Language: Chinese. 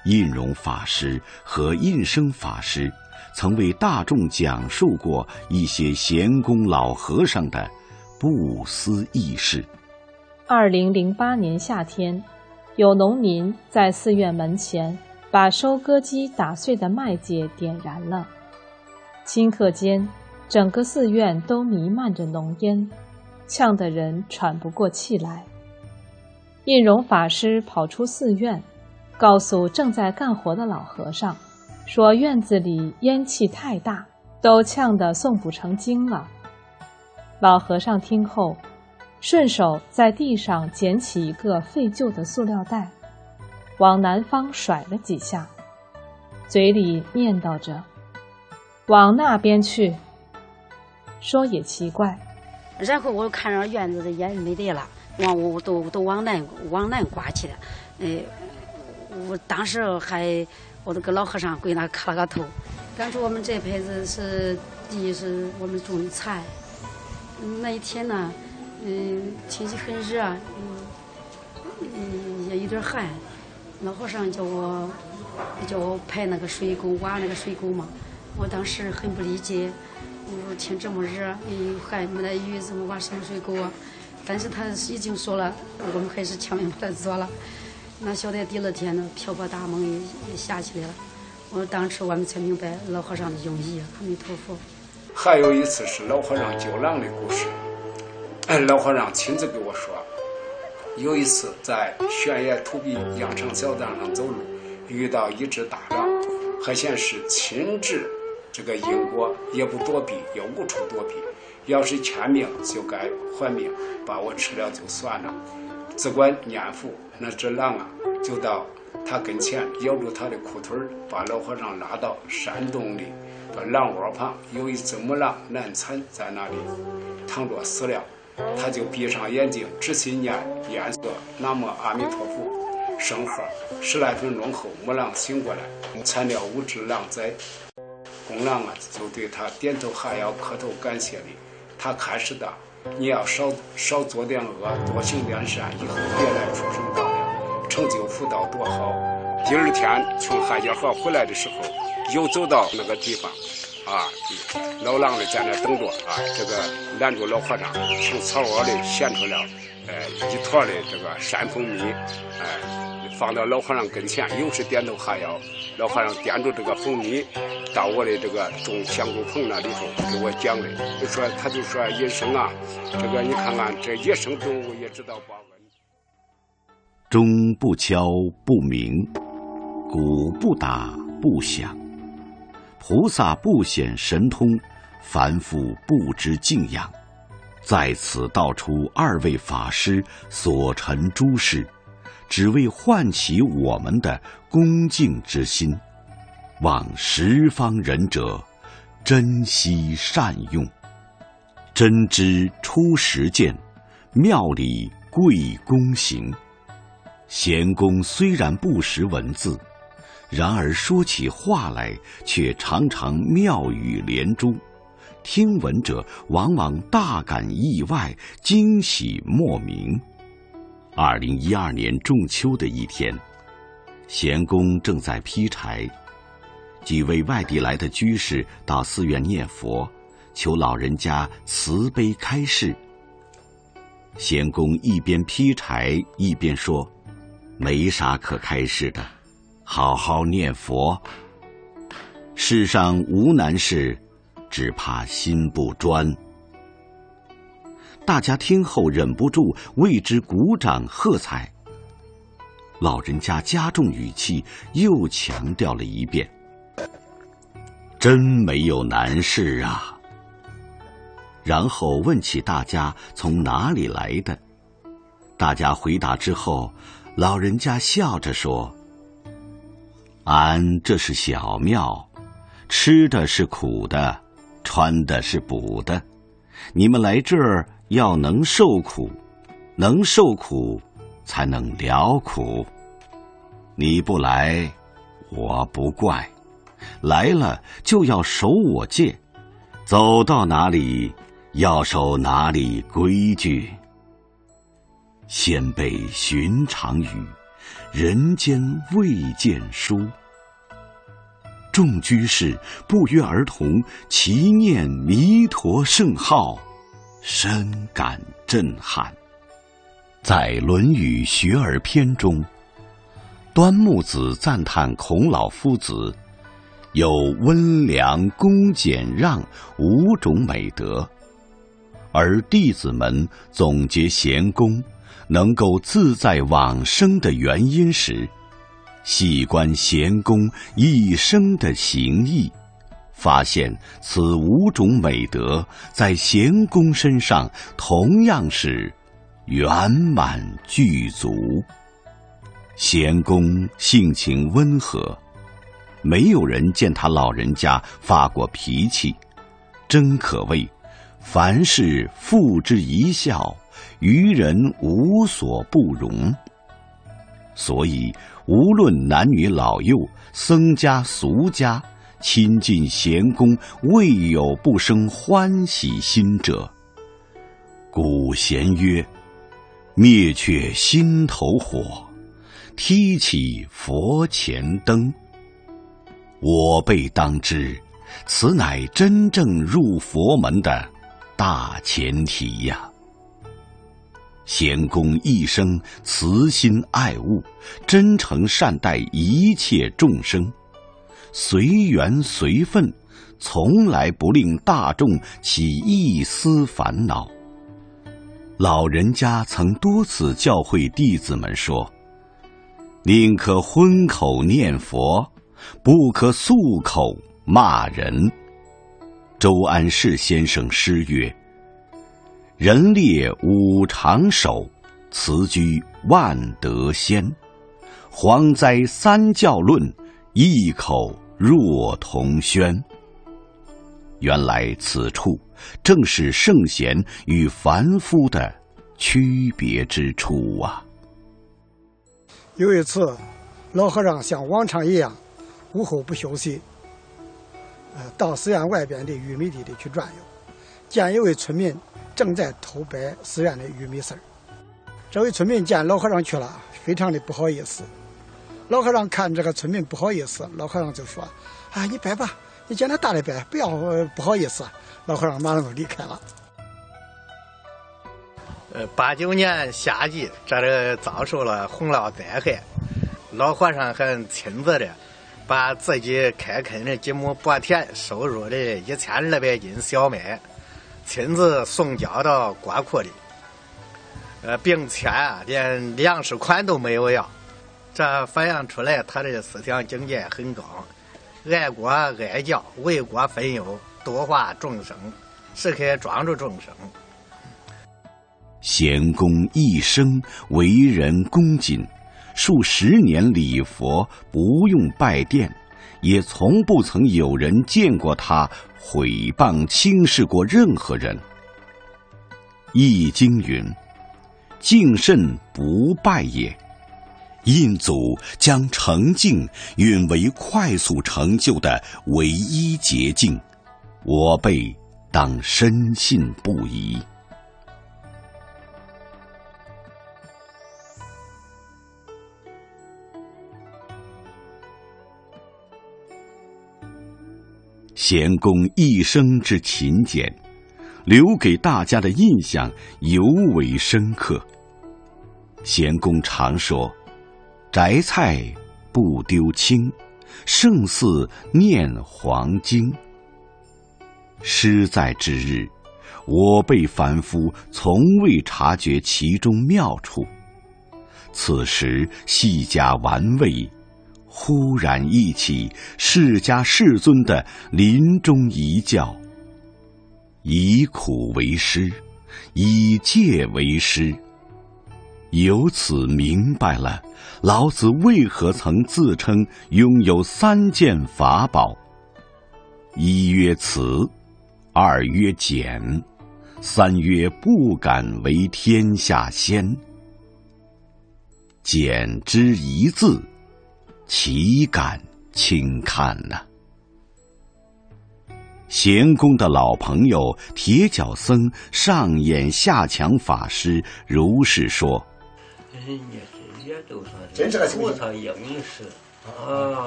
印容法师和印生法师曾为大众讲述过一些贤公老和尚的不思议事。 2008年夏天，有农民在寺院门前把收割机打碎的麦秸点燃了，顷刻间整个寺院都弥漫着浓烟，呛得人喘不过气来。印容法师跑出寺院，告诉正在干活的老和尚，说院子里烟气太大，都呛得诵不成经了。老和尚听后，顺手在地上捡起一个废旧的塑料袋，往南方甩了几下，嘴里念叨着：“往那边去。”说也奇怪。 然后我看着院子的烟没得了，我都往南刮去了。我当时我都跟老和尚跪那磕了个头，感觉我们这辈子是地是我们种的菜。那一天呢，天气很热，也有点寒。老和尚叫我排那个水沟，挖那个水沟嘛。我当时很不理解，我说天这么热，还没来雨，怎么挖什么水沟啊？但是他已经说了，我们还是强行把它做了。那晓得第二天呢，瓢泼大梦也下起来了。我当时我们才明白老和尚的用意。阿弥陀佛。 还有一次是老和尚救狼的故事，老和尚亲自给我说，有一次在悬崖土壁羊肠小道上走路，遇到一只大狼，还显示亲治这个因果，也不躲避，也无处躲避，要是欠命就该还命，把我吃了就算了。只管念佛，那只狼啊就到他跟前咬住他的裤腿，把老和尚拉到山洞里，把狼窝旁有一只母狼难产在那里躺着死了，他就闭上眼睛仔细念念诵南无阿弥陀佛圣号，10来分钟后母狼醒过来，产了5只狼崽。公狼啊就对他点头哈腰磕头感谢礼。他开始的，你要少做点恶，多行点善，以后别来畜生道了，成就福道多好。第二天从海家河回来的时候，又走到那个地方老狼的在那等着这个拦住老和尚，从草窝里衔出了一坨的这个山蜂蜜，放到老和尚跟前，又是点头哈腰。老和尚掂住这个蜂蜜到我的这个种香菇棚那里头给我讲的，他就说野生啊，这个你看看这野生动物也知道报恩。 钟不敲不鸣，鼓不打不响，菩萨不显神通，凡夫不知敬仰。在此道出2位法师所陈诸事，只为唤起我们的恭敬之心，望十方仁者珍惜善用。真知出实践，妙理贵公行。贤公虽然不识文字，然而说起话来却常常妙语连珠，听闻者往往大感意外，惊喜莫名。2012年仲秋的一天，贤公正在劈柴，几位外地来的居士到寺院念佛，求老人家慈悲开示。贤公一边劈柴一边说，没啥可开示的，好好念佛。世上无难事，只怕心不专。大家听后忍不住为之鼓掌喝彩。老人家加重语气，又强调了一遍，真没有难事啊。然后问起大家从哪里来的，大家回答之后，老人家笑着说，俺这是小庙，吃的是苦的，穿的是补的，你们来这儿要能受苦，能受苦才能了苦。你不来，我不怪，来了就要守我戒，走到哪里要守哪里规矩。先辈寻常语， 人间未见书。众居士不约而同齐念弥陀圣号，深感震撼。在《论语·学而篇》中，端木子赞叹孔老夫子有温良、恭、俭、让5种美德，而弟子们总结贤公能够自在往生的原因时，细观贤公一生的行义，发现此5种美德在贤公身上同样是圆满具足。贤公性情温和，没有人见他老人家发过脾气，真可谓凡事付之一笑，于人无所不容。所以无论男女老幼、僧家俗家，亲近贤公未有不生欢喜心者。古贤曰：灭却心头火，提起佛前灯。我辈当知，此乃真正入佛门的大前提呀。贤公一生慈心爱物，真诚善待一切众生，随缘随分，从来不令大众起一丝烦恼。老人家曾多次教诲弟子们说：宁可荤口念佛，不可素口骂人。周安世先生诗曰：人列五常守，辞居万德先。蝗灾三教论，异口若同轩。原来此处正是圣贤与凡夫的区别之处啊。 有一次，老和尚像往常一样，午后不休息，到寺院外边的玉米地里去转悠，见一位村民正在偷掰寺院的玉米丝儿。这位村民见老和尚去了，非常的不好意思。老和尚看这个村民不好意思，老和尚就说：啊，你掰吧，你见他大的掰，不要不好意思。老和尚马上就离开了。 89年夏季，这遭受了洪涝灾害，老和尚还亲自的把自己开垦的几亩薄田收入的1200斤小麦，亲自送交到国库里，并且连粮食款都没有要。这反映出来他的思想境界很高，爱国爱教，为国分忧，度化众生，时刻庄助众生。 贤公一生为人恭谨，数10年礼佛，不用拜殿，也从不曾有人见过他毁谤轻视过任何人。易经云：敬慎不败也。印祖将诚敬允为快速成就的唯一捷径，我辈当深信不疑。贤公一生之勤俭，留给大家的印象尤为深刻。贤公常说：摘菜不丢青，胜似念黄经。诗在之日，我辈凡夫从未察觉其中妙处，此时细加玩味，忽然忆起释迦世尊的临终遗教：以苦为师，以戒为师。由此明白了老子为何曾自称拥有3件法宝：一曰慈，二曰俭，三曰不敢为天下先。俭之一字，岂敢轻看呢？贤公的老朋友铁脚僧上演下强法师如是说： 也都算是真是个修行菩萨应是啊。